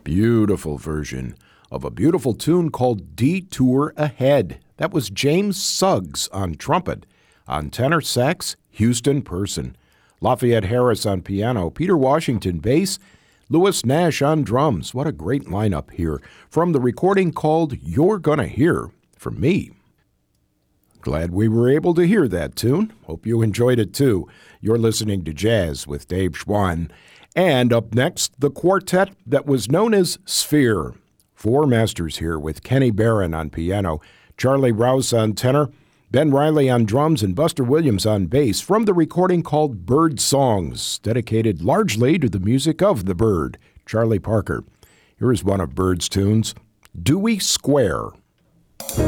Beautiful version of a beautiful tune called Detour Ahead. That was James Suggs on trumpet. On tenor sax, Houston Person. Lafayette Harris on piano, Peter Washington bass, Louis Nash on drums. What a great lineup here from the recording called You're Gonna Hear From Me. Glad we were able to hear that tune. Hope you enjoyed it too. You're listening to Jazz with Dave Schwann. And up next, the quartet that was known as Sphere. Four masters here with Kenny Barron on piano, Charlie Rouse on tenor, Ben Riley on drums, and Buster Williams on bass from the recording called Bird Songs, dedicated largely to the music of the bird, Charlie Parker. Here is one of Bird's tunes, Dewey Square.